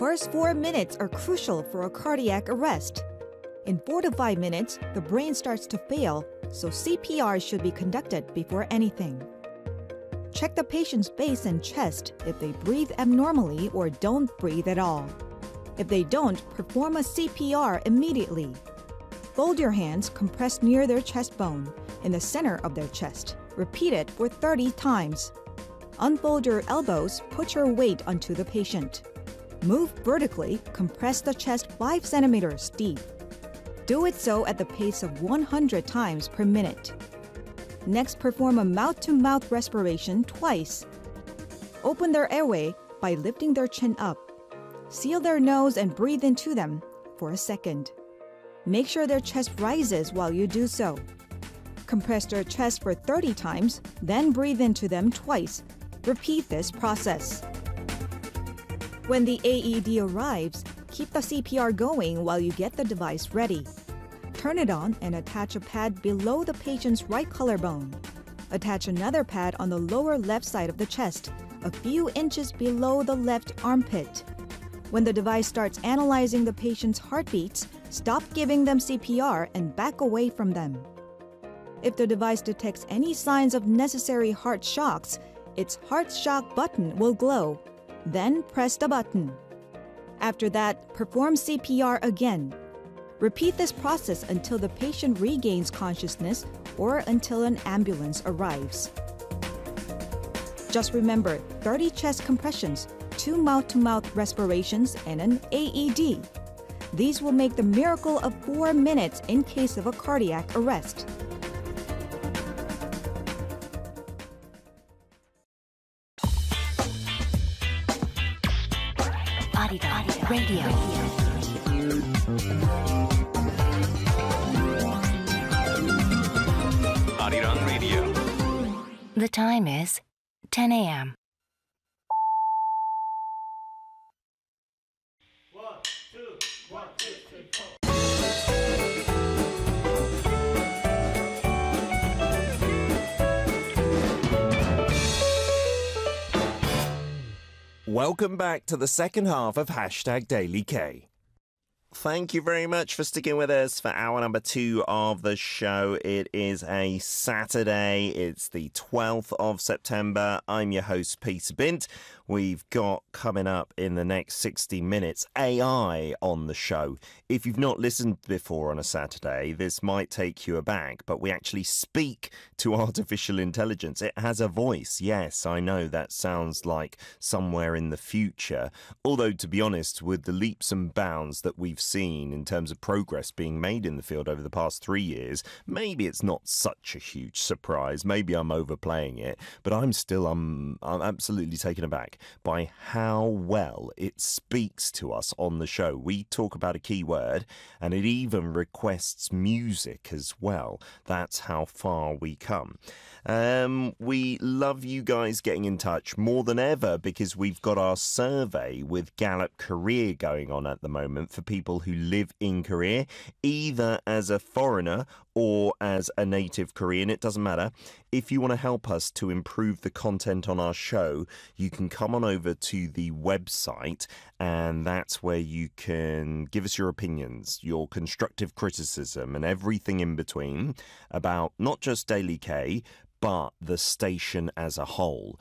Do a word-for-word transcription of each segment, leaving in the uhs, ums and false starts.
first four minutes are crucial for a cardiac arrest. In four to five minutes, the brain starts to fail, so C P R should be conducted before anything. Check the patient's face and chest if they breathe abnormally or don't breathe at all. If they don't, perform a C P R immediately. Fold your hands compressed near their chest bone, in the center of their chest. Repeat it for thirty times. Unfold your elbows, put your weight onto the patient. Move vertically, compress the chest five centimeters deep. Do it so at the pace of one hundred times per minute. Next, perform a mouth-to-mouth respiration twice. Open their airway by lifting their chin up. Seal their nose and breathe into them for a second. Make sure their chest rises while you do so. Compress their chest for thirty times, then breathe into them twice. Repeat this process. When the A E D arrives, keep the C P R going while you get the device ready. Turn it on and attach a pad below the patient's right collarbone. Attach another pad on the lower left side of the chest, a few inches below the left armpit. When the device starts analyzing the patient's heartbeats, stop giving them C P R and back away from them. If the device detects any signs of necessary heart shocks, its heart shock button will glow. Then press the button. After that, perform C P R again. Repeat this process until the patient regains consciousness or until an ambulance arrives. Just remember thirty chest compressions, two mouth-to-mouth respirations, and an A E D. These will make the miracle of four minutes in case of a cardiac arrest. Arirang Radio. Arirang Radio. The time is ten a.m. One, two, one, two, three, four. Welcome back to the second half of Hashtag Daily K. Thank you very much for sticking with us for hour number two of the show. It is a Saturday. It's the twelfth of September. I'm your host, Peter Bint. We've got coming up in the next sixty minutes A I on the show. If you've not listened before on a Saturday, this might take you aback, but we actually speak to artificial intelligence. It has a voice. Yes, I know that sounds like somewhere in the future. Although, to be honest, with the leaps and bounds that we've seen in terms of progress being made in the field over the past three years, maybe it's not such a huge surprise. Maybe I'm overplaying it, but I'm still um, I'm absolutely taken aback by how well it speaks to us on the show. We talk about a key word and it even requests music as well. That's how far we come. Um, we love you guys getting in touch more than ever because we've got our survey with Gallup Korea going on at the moment for people who live in Korea, either as a foreigner or as a native Korean. It doesn't matter. If you want to help us to improve the content on our show, you can come on over to the website, and that's where you can give us your opinions, your constructive criticism, and everything in between about not just Daily K, but the station as a whole.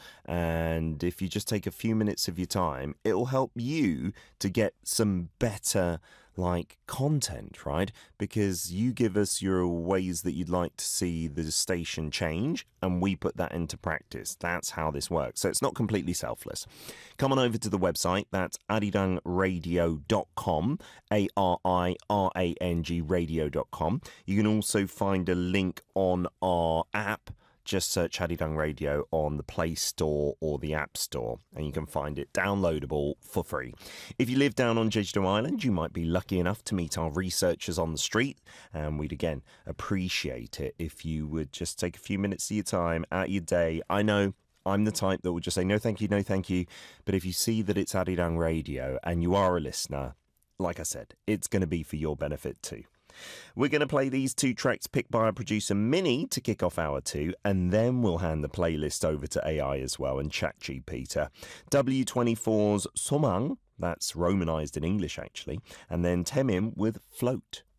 And if you just take a few minutes of your time, it'll help you to get some better like content, right? Because you give us your ways that you'd like to see the station change and we put that into practice. That's how this works. So it's not completely selfless. Come on over to the website. That's arirang radio dot com, A R I R A N G radio dot com. You can also find a link on our app. Just search Arirang Radio on the Play Store or the App Store and you can find it downloadable for free. If you live down on Jeju-do Island, you might be lucky enough to meet our researchers on the street, and we'd again appreciate it if you would just take a few minutes of your time out of your day. I know I'm the type that will just say no thank you, no thank you, but if you see that it's Arirang Radio and you are a listener, like I said, it's going to be for your benefit too. We're going to play these two tracks picked by our producer Minnie to kick off hour two, and then we'll hand the playlist over to A I as well and ChatGPT. W twenty-four's Somang, That's Romanized in English, actually. And then Temim with float.